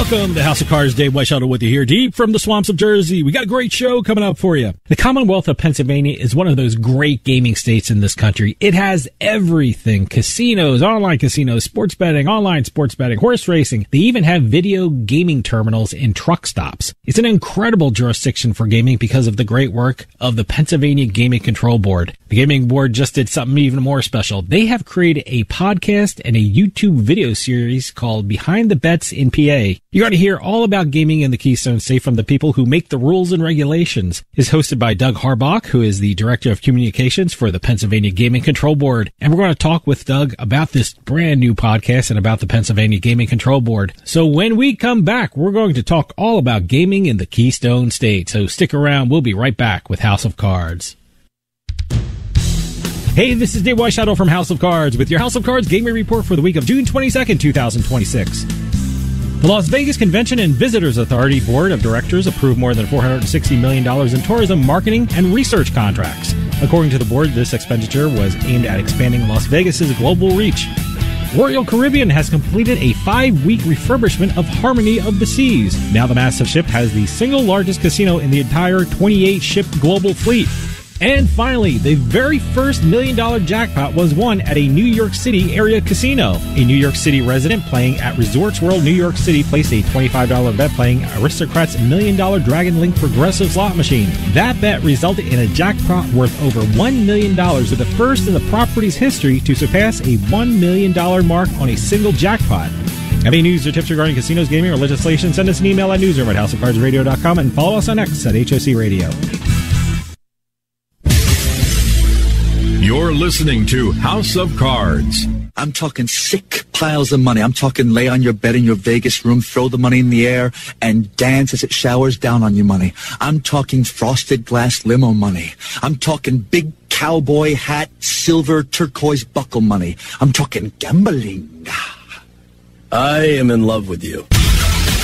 Welcome to House of Cards. Dave Weishaupt with you here, deep from the swamps of Jersey. We got a great show coming up for you. The Commonwealth of Pennsylvania is one of those great gaming states in this country. It has everything. Casinos, online casinos, sports betting, online sports betting, horse racing. They even have video gaming terminals and truck stops. It's an incredible jurisdiction for gaming because of the great work of the Pennsylvania Gaming Control Board. The Gaming Board just did something even more special. They have created a podcast and a YouTube video series called Behind the Bets in PA. You're going to hear all about gaming in the Keystone State from the people who make the rules and regulations. It's hosted by Doug Harbach, who is the Director of Communications for the Pennsylvania Gaming Control Board. And we're going to talk with Doug about this brand new podcast and about the Pennsylvania Gaming Control Board. So when we come back, we're going to talk all about gaming in the Keystone State. So stick around. We'll be right back with House of Cards. Hey, this is Dave Weishaupt from House of Cards with your House of Cards gaming report for the week of June 22nd, 2026. The Las Vegas Convention and Visitors Authority Board of Directors approved more than $460 million in tourism, marketing, and research contracts. According to the board, this expenditure was aimed at expanding Las Vegas's global reach. Royal Caribbean has completed a 5-week refurbishment of Harmony of the Seas. Now the massive ship has the single largest casino in the entire 28-ship global fleet. And finally, the very first $1 million jackpot was won at a New York City area casino. A New York City resident playing at Resorts World New York City placed a $25 bet playing Aristocrat's $1 million Dragon Link progressive slot machine. That bet resulted in a jackpot worth over $1 million, with the first in the property's history to surpass a $1 million mark on a single jackpot. Have any news or tips regarding casinos, gaming, or legislation? Send us an email at newsroom@houseofcardsradio.com and follow us on X at HOC Radio. You're listening to House of Cards. I'm talking sick piles of money. I'm talking lay on your bed in your Vegas room, throw the money in the air, and dance as it showers down on you money. I'm talking frosted glass limo money. I'm talking big cowboy hat, silver turquoise buckle money. I'm talking gambling. I am in love with you.